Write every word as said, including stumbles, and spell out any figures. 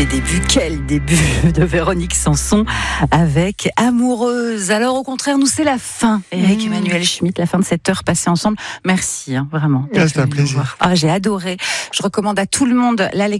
des débuts. Quel début de Véronique Sanson avec Amoureuse. Alors au contraire, nous c'est la fin. Eric mmh. Emmanuel Schmitt, la fin de cette heure passée ensemble. Merci, hein, vraiment. C'est un plaisir. Ah, j'ai adoré. Je recommande à tout le monde la lecture.